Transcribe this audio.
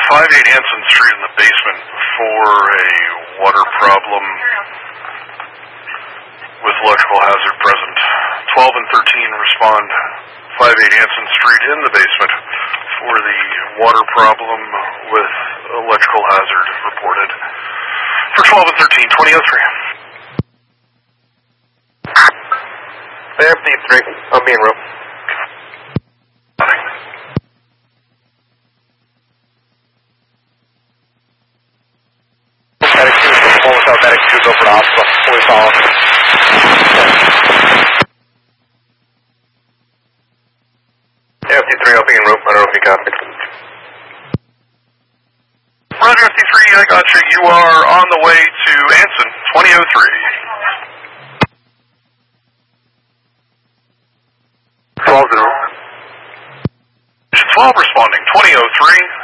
58 Anson Street in the basement for a water problem with electrical hazard present. 12 and 13 respond. 58 Anson Street in the basement for the water problem with electrical hazard reported. For 12 and 13, 2003. AFD 3, I'll be en route. Medic 2, almost out. Medic 2, go for the hospital. Fully follow. AFD 3, I'll be en route. I don't know if you got me. Roger, FD3, I got you. You are on the way to Anson, 2003. 12 en route. 12 responding, 2003.